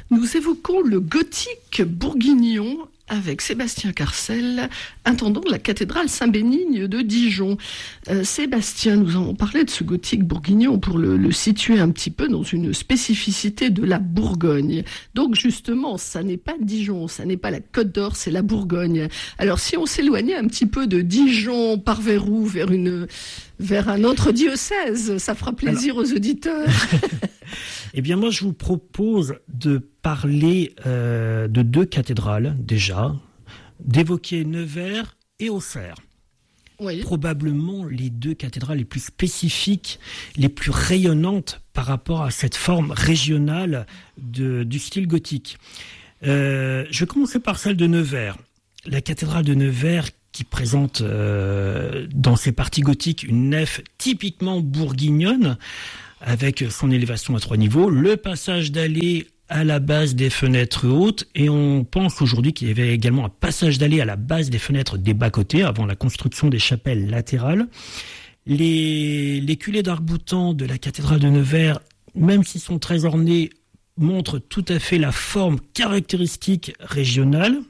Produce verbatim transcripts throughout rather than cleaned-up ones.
Nous évoquons le gothique bourguignon avec Sébastien Carcel, intendant de la cathédrale Saint-Bénigne de Dijon. Euh, Sébastien, nous avons parlé de ce gothique bourguignon pour le, le situer un petit peu dans une spécificité de la Bourgogne. Donc justement, ça n'est pas Dijon, ça n'est pas la Côte d'Or, c'est la Bourgogne. Alors si on s'éloignait un petit peu de Dijon par vers où, vers une, vers un autre diocèse, ça fera plaisir Alors... aux auditeurs. Eh bien, moi, je vous propose de parler euh, de deux cathédrales, déjà, d'évoquer Nevers et Auxerre. Oui. Probablement les deux cathédrales les plus spécifiques, les plus rayonnantes par rapport à cette forme régionale de, du style gothique. Euh, je vais commencer par celle de Nevers. La cathédrale de Nevers qui présente euh, dans ses parties gothiques une nef typiquement bourguignonne, avec son élévation à trois niveaux, le passage d'allée à la base des fenêtres hautes, et on pense aujourd'hui qu'il y avait également un passage d'allée à la base des fenêtres des bas-côtés, avant la construction des chapelles latérales. Les, les culées d'arc-boutant de la cathédrale de Nevers, même s'ils sont très ornés, montrent tout à fait la forme caractéristique régionale.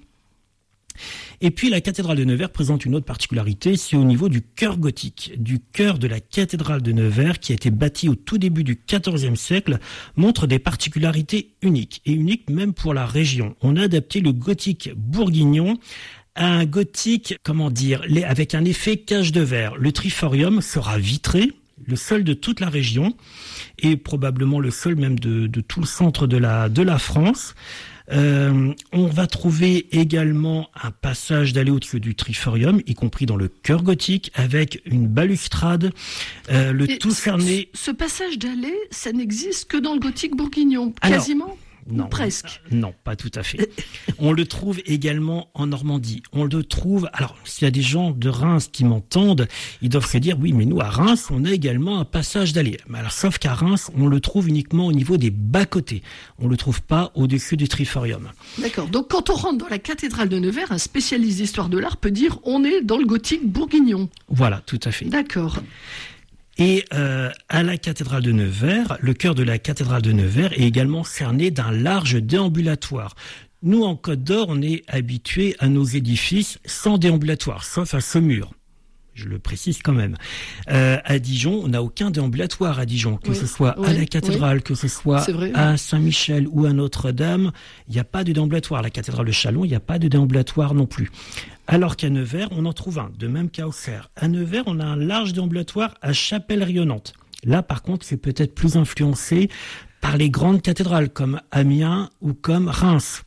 Et puis la cathédrale de Nevers présente une autre particularité, c'est au niveau du chœur gothique. Du chœur de la cathédrale de Nevers, qui a été bâti au tout début du quatorzième siècle, montre des particularités uniques, et uniques même pour la région. On a adapté le gothique bourguignon à un gothique, comment dire, avec un effet cage de verre. Le triforium sera vitré, le seul de toute la région, et probablement le seul même de, de tout le centre de la, de la France. Euh, on va trouver également un passage d'allée au-dessus du triforium, y compris dans le chœur gothique, avec une balustrade, euh, le Et tout cerné. Ce, ce passage d'allée, ça n'existe que dans le gothique bourguignon, Alors, quasiment non, ou presque. Non, pas tout à fait. On le trouve également en Normandie. On le trouve. Alors, s'il y a des gens de Reims qui m'entendent, ils doivent se dire oui, mais nous à Reims, on a également un passage d'allée. Mais alors, sauf qu'à Reims, on le trouve uniquement au niveau des bas-côtés. On le trouve pas au-dessus du triforium. D'accord. Donc, quand on rentre dans la cathédrale de Nevers, un spécialiste d'histoire de l'art peut dire on est dans le gothique bourguignon. Voilà, tout à fait. D'accord. Et euh, à la cathédrale de Nevers, le chœur de la cathédrale de Nevers est également cerné d'un large déambulatoire. Nous, en Côte d'Or, on est habitués à nos édifices sans déambulatoire, sauf à Saumur. Je le précise quand même. Euh, à Dijon, on n'a aucun déambulatoire à Dijon, que oui, ce soit oui, à la cathédrale, oui. que ce soit à Saint-Michel ou à Notre-Dame. Il n'y a pas de déambulatoire. À la cathédrale de Châlons, il n'y a pas de déambulatoire non plus. Alors qu'à Nevers, on en trouve un, de même qu'à Auxerre. À Nevers, on a un large déambulatoire à chapelle rayonnante. Là, par contre, c'est peut-être plus influencé par les grandes cathédrales, comme Amiens ou comme Reims.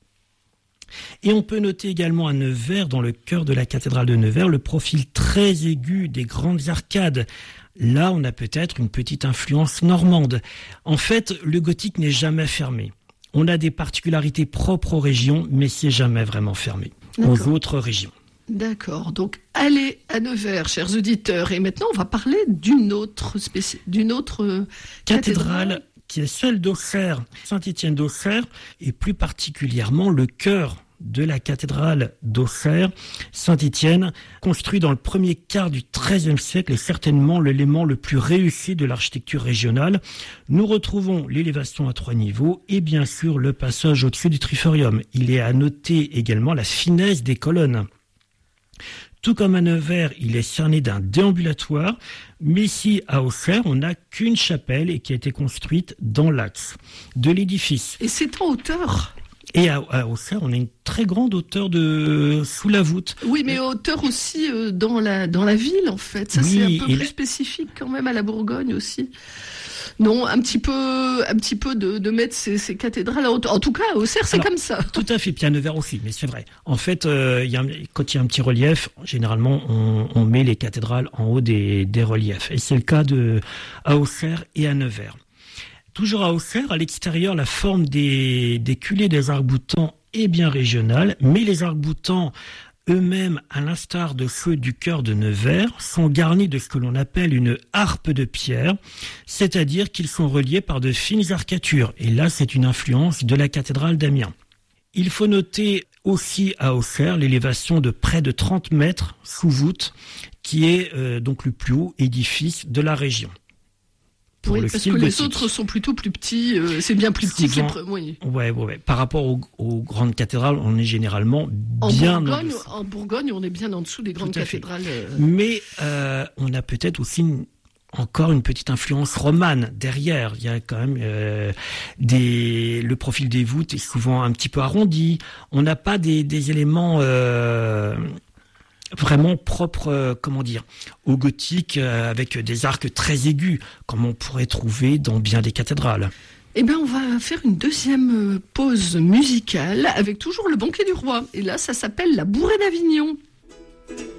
Et on peut noter également à Nevers, dans le chœur de la cathédrale de Nevers, le profil très aigu des grandes arcades. Là, on a peut-être une petite influence normande. En fait, le gothique n'est jamais fermé. On a des particularités propres aux régions, mais c'est jamais vraiment fermé aux autres régions. D'accord. Donc, allez à Nevers, chers auditeurs. Et maintenant, on va parler d'une autre, spéci... d'une autre euh, cathédrale. cathédrale. Qui est celle d'Auxerre, Saint-Étienne d'Auxerre, et plus particulièrement le chœur de la cathédrale d'Auxerre, Saint-Étienne, construit dans le premier quart du treizième siècle, est certainement l'élément le plus réussi de l'architecture régionale. Nous retrouvons l'élévation à trois niveaux et bien sûr le passage au-dessus du triforium. Il est à noter également la finesse des colonnes. Tout comme à Nevers, il est cerné d'un déambulatoire, mais ici, à Auxerre, on n'a qu'une chapelle et qui a été construite dans l'axe de l'édifice. Et c'est en hauteur ? Et à, à Auxerre, on a une très grande hauteur de sous la voûte. Oui, mais hauteur aussi euh, dans la dans la ville, en fait. Ça, oui, c'est un peu plus la... spécifique quand même à la Bourgogne aussi. Non, un petit peu, un petit peu de, de mettre ces, ces cathédrales à hauteur. En tout cas, à Auxerre, c'est Alors, comme ça. Tout à fait, puis à Nevers aussi, mais c'est vrai. En fait, euh, y a, quand il y a un petit relief, généralement, on, on met les cathédrales en haut des, des reliefs. Et c'est le cas de à Auxerre et à Nevers. Toujours à Auxerre, à l'extérieur, la forme des, des culées des arcs-boutants est bien régionale, mais les arcs-boutants eux-mêmes, à l'instar de ceux du chœur de Nevers, sont garnis de ce que l'on appelle une harpe de pierre, c'est-à-dire qu'ils sont reliés par de fines arcatures. Et là, c'est une influence de la cathédrale d'Amiens. Il faut noter aussi à Auxerre l'élévation de près de trente mètres sous voûte, qui est euh, donc le plus haut édifice de la région. pour oui, le parce style que gothique. Les autres sont plutôt plus petits. Euh, c'est bien plus petit Souvent, que les pre- oui. Ouais, ouais, ouais. Par rapport aux, aux grandes cathédrales, on est généralement En bien Bourgogne, en, en Bourgogne, on est bien en dessous des grandes cathédrales. Euh... Mais euh, on a peut-être aussi une, encore une petite influence romane derrière. Il y a quand même euh, des, le profil des voûtes est souvent un petit peu arrondi. On n'a pas des, des éléments euh, vraiment propres, euh, comment dire, au gothique, euh, avec des arcs très aigus, comme on pourrait trouver dans bien des cathédrales. Eh bien, on va faire une deuxième pause musicale avec toujours le Banquet du Roi. Et là, ça s'appelle La Bourrée d'Avignon.